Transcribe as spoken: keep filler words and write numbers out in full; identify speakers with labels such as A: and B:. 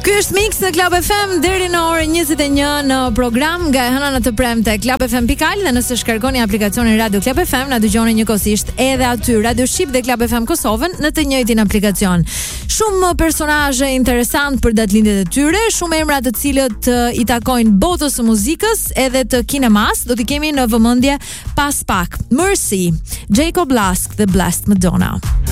A: Ky është Mix në Club F M deri në orën njëzet e një në program nga e hëna në të premte Club F M pikal dhe nëse shkarkoni aplikacionin Radio Club F M na dëgjoni njëkohësisht edhe aty Radio Shqip dhe Club F M Kosovën në të njëjtin aplikacion. Shumë personazhe interesant për datëlindjet e tyre, shumë emra të cilët i takojnë botës së muzikës edhe të kinemas, do t'i kemi në vëmendje pas pak. Mercy, Jacob Lask dhe Blessed Madonna.